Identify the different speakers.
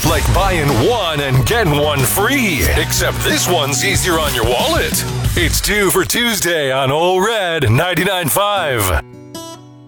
Speaker 1: like buying one and getting one free. Except this one's easier on your wallet. It's 2 for Tuesday on Ole Red 99.5.